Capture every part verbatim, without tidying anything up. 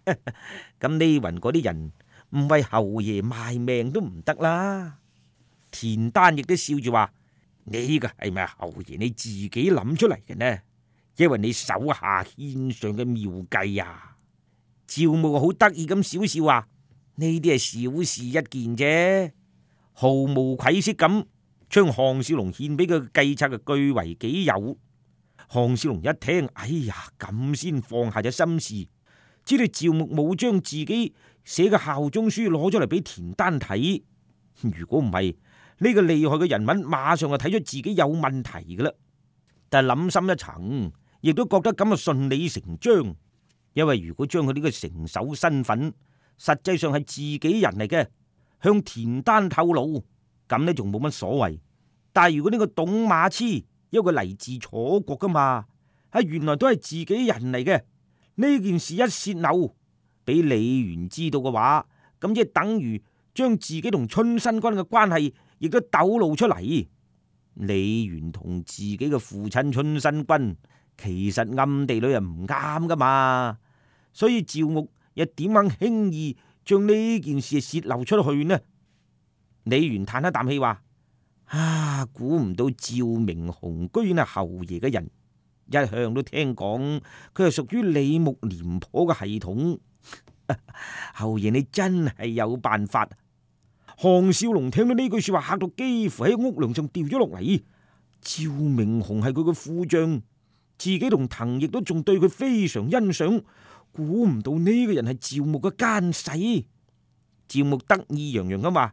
咁呢雲嗰啲人唔為侯爺賣命都唔得啦。田丹亦都笑住話：呢個係咪侯爺你自己諗出嚟嘅呢？因為你手下獻上嘅妙計啊！趙牧好得意咁笑笑話：呢啲係小事一件啫，毫無愧色咁將項少龍獻俾佢嘅計策嘅據為己有。項少龍一聽，哎呀，咁先放下咗心事，知道趙牧冇將自己寫嘅效忠書攞咗嚟俾田丹睇。如果唔係，呢個厲害嘅人物馬上就睇咗自己有問題㗎啦。但係諗深一層，亦都覺得咁啊順理成章。因為如果將佢呢個城守身份實際上係自己人嚟嘅，向田丹透露，咁呢仲冇乜所謂。但係如果呢個董馬痴，因為佢嚟自楚國噶嘛，係原來都係自己人嚟嘅，呢件事一泄漏俾李元知道嘅話，咁即係等於將自己同春申君嘅關係亦都抖露出嚟。李元同自己嘅父親春申君其實暗地裏又唔啱噶嘛，所以趙牧又點肯輕易將呢件事泄漏出去呢？李元嘆一啖氣話：啊，估唔到趙明鴻居然係侯爺嘅人，一向都聽講佢係屬於李牧廉頗嘅系統。侯爺你真係有辦法。項少龍聽到呢句說話，嚇到幾乎喺屋梁上掉咗落嚟。趙明鴻係佢嘅副將，自己同滕亦都仲對佢非常欣賞，估唔到呢個人係趙牧嘅奸細。趙牧得意洋洋咁話：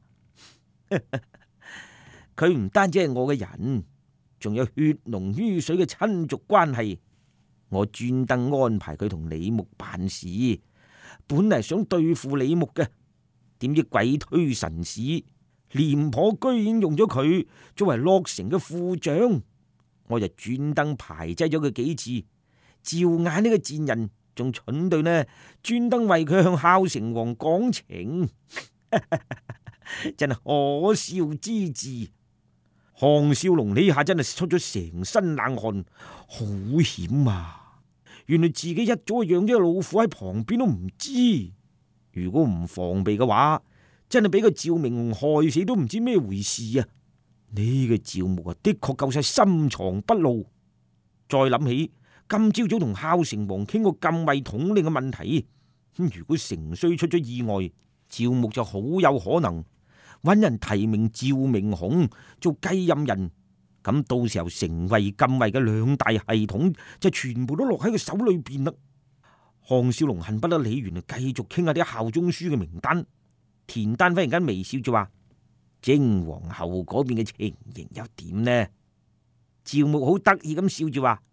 佢唔單止係我嘅人，仲有血濃於水嘅親族關係。我專登安排佢同李牧辦事，本嚟想對付李牧嘅，點知鬼推神使，廉頗居然用咗佢作為洛城嘅副將，我就專登排擠咗佢幾次。趙眼呢個賤人仲蠢到呢，專登為佢向孝成王講情，真係可笑之至。項少龍呢下真係出咗成身冷汗，好險啊！原來自己一早養咗個老虎喺旁邊都唔知，如果唔防備嘅話，真係俾個趙明鴻害死都唔知咩回事啊！呢個趙牧啊，的確夠晒深藏不露。再諗起今朝早同孝成王傾過禁衛統領嘅問題，如果成衰出咗意外，趙牧就好有可能揾人提名趙明鴻做繼任人，咁到時候成為禁衛嘅兩大系統就全部都落喺佢手裏邊啦。項少龍恨不得李元繼續傾下啲效忠書嘅名單。田丹忽然間微笑住話：征皇后嗰邊嘅情形又點呢？趙牧好得意咁笑住話：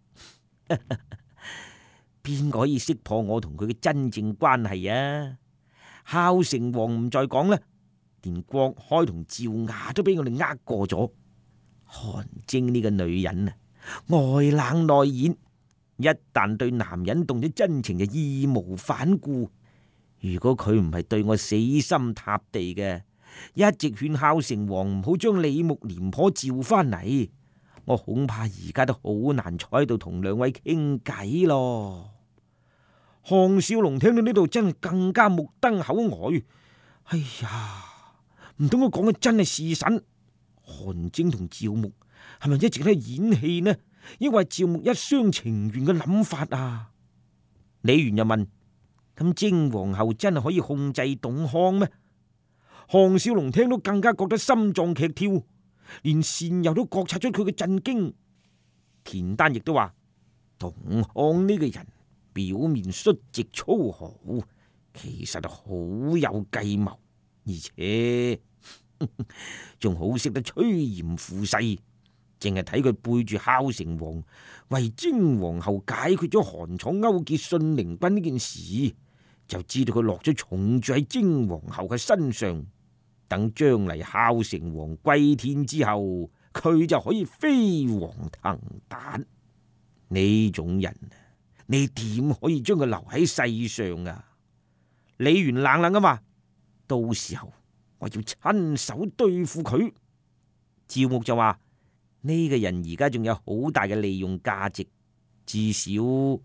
邊個可以識破我同佢嘅真正關係啊？孝成王唔再講啦，連郭開同趙雅都俾我哋呃過咗。韓晶呢個女人啊，外冷內熱，一旦對男人動咗真情就義無反顧。如果佢唔係對我死心塌地嘅，一直勸孝成王唔好將李牧廉頗召翻嚟，我恐怕而家都好難坐喺度同兩位傾偈咯。項少龍聽到呢度真係更加目瞪口呆。哎呀，唔通佢講嘅真係事實？韓晶同趙牧係咪一直喺演戲呢？抑或趙牧一廂情願嘅諗法啊？李元又問：咁征皇后真係可以控制董康咩？項少龍聽到更加覺得心臟劇跳，連善友都覺察咗佢嘅震驚。田丹亦都話：董康呢個人表面率直粗豪，其實好有計謀，而且仲好識得趨炎附勢。淨係睇佢背住孝成王為征皇后解決咗韓楚勾結信陵君呢件事，就知道佢落咗重注喺征皇后嘅身上。等將嚟孝成王歸天之後，佢就可以飛黃騰達。呢種人，你點可以將佢留喺世上啊？李元冷冷咁話：到時候我要親手對付佢。趙牧就話：呢個人而家仲有好大嘅利用價值，至少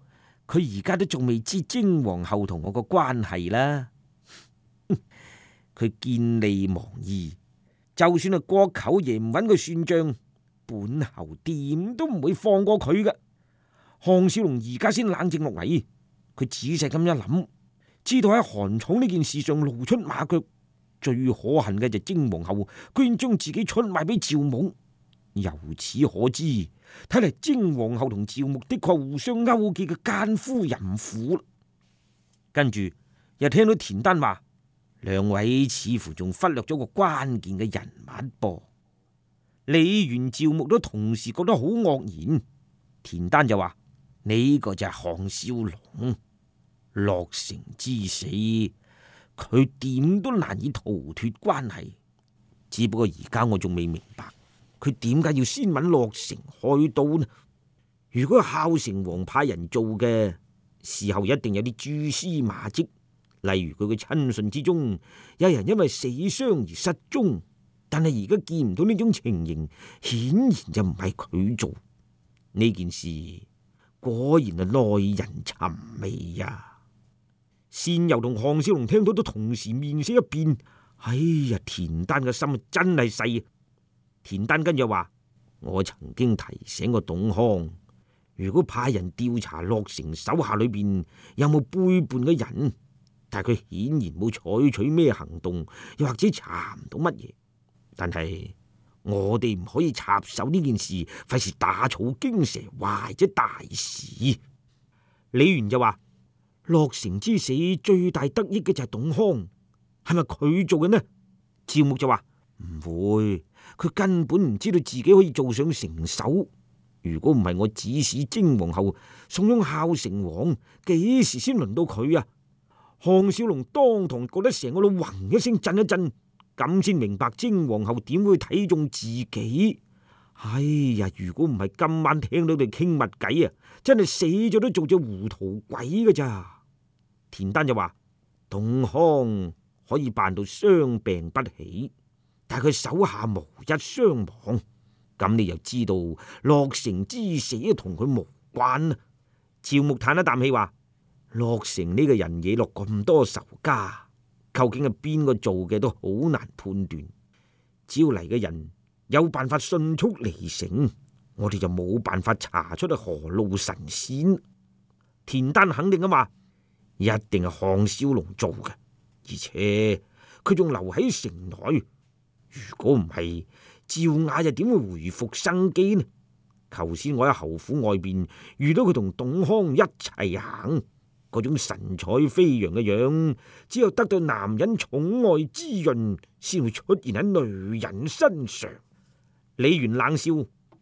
佢而家都仲未知精皇后同我個關係啦。佢見利忘義，就算係國舅爺唔揾佢算賬，本侯點都唔會放過佢㗎。項少龍而家先冷靜落嚟，佢仔細咁一諗，知道喺韓草呢件事上露出馬腳，最可恨嘅就精皇后居然將自己出賣俾趙牧。由此可知，睇嚟精皇后同趙牧的確互相勾結嘅奸夫淫婦。跟住又聽到田丹話，兩位似乎仲忽略咗個關鍵嘅人物噃。李元、趙牧都同時覺得好愕然。田丹就話，呢個就係項少龍。洛城之死，佢點都難以逃脫關係。只不過而家我仲未明白，佢點解要先揾洛城開刀呢？如果孝成王派人做嘅，事後一定有啲蛛絲馬跡，例如佢嘅親信之中有人因為死傷而失蹤，但係而家見唔到呢種情形，顯然就唔係佢做。呢件事果然係耐人尋味呀！善游同項少龍聽到都同時面色一變。哎呀，田丹嘅心真係細。田丹跟住話，我曾經提醒過董康，如果派人調查洛城手下裏邊有冇背叛嘅人，但係佢顯然冇採取咩行動，又或者查唔到乜嘢。但係我哋唔可以插手呢件事，費事打草驚蛇，壞咗大事。李元就話，洛城之死最大得益嘅就係董康，係咪佢做嘅呢？趙牧就話唔會，佢根本唔知道自己可以做上成首。如果唔係我指使精皇后送咗孝成王，幾時先輪到佢啊？項少龍當堂覺得成個腦嗡一聲震一震，咁先明白精皇后點會睇中自己。哎呀，如果唔係今晚聽到佢傾密偈啊，真係死咗都做隻糊塗鬼㗎咋。田丹就話，董康可以辦到傷病不起，但係佢手下無一傷亡，咁你又知道洛城之死同佢無關啊？趙牧嘆一啖氣話，洛城呢個人惹落咁多仇家，究竟係邊個做嘅都好難判斷。只要嚟嘅人有辦法迅速離城，我哋就冇辦法查出係何路神仙。田丹肯定咁話，一定係項少龍做嘅，而且佢仲留喺城內。如果唔係，趙雅又點會回復生機呢？頭先我喺侯府外邊遇到佢同董康一齊行，嗰種神采飛揚嘅樣，只有得到男人寵愛滋潤，先會出現喺女人身上。李元冷笑，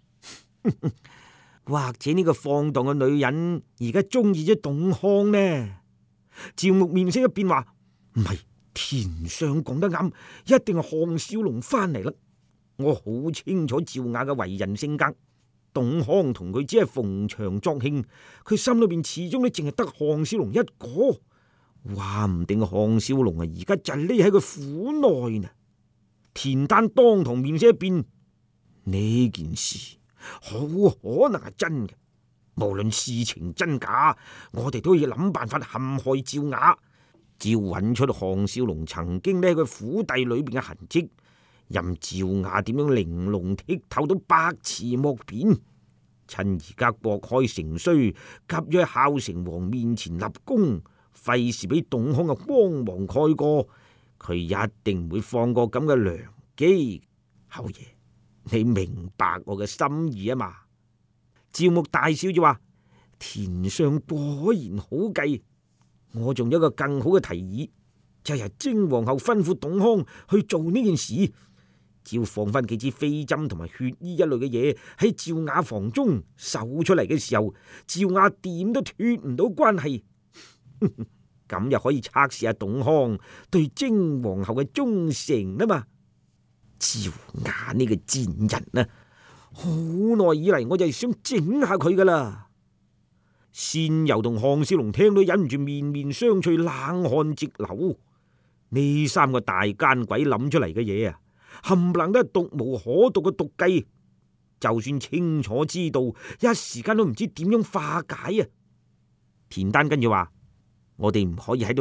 或者呢個放蕩嘅女人而家中意咗董康呢？趙牧面色一變，話唔係，田相講得啱，一定係項少龍翻嚟啦。我好清楚趙雅嘅為人性格，董康同佢只係逢場作興，佢心裏邊始終都淨係得項少龍一個。話唔定項少龍啊，而家就匿喺佢府內呢。田丹當堂面色一變，呢件事好可能係真嘅。無論事情真假，我哋都要諗辦法陷害趙雅，只要揾出項少龍曾經匿喺佢府邸裏邊嘅痕跡，任趙雅點樣玲瓏剔透都百詞莫辯。趁而家國開城衰，急於喺孝成王面前立功，費事俾董康嘅光芒蓋過，佢一定唔會放過咁嘅良機。侯爺，你明白我嘅心意啊嘛？趙牧大笑就話，田相果然好計，我仲有一個更好嘅提議，就係由精皇后吩咐董康去做呢件事，只要放翻幾支飛針同埋血衣一類嘅嘢喺趙雅房中搜出嚟嘅時候，趙雅點都脫唔到關係，咁又可以測試下董康對精皇后嘅忠誠啊嘛。趙雅呢個賤人啊，好耐以嚟我就係想整下佢噶啦。善游同項少龍聽到忍唔住面面相覷，冷汗直流。呢三個大奸鬼諗出嚟嘅嘢啊，冚唪唥都係毒無可毒嘅毒計。就算清楚知道，一時間都唔知點樣化解啊！ 田丹跟住話：我哋唔可以喺度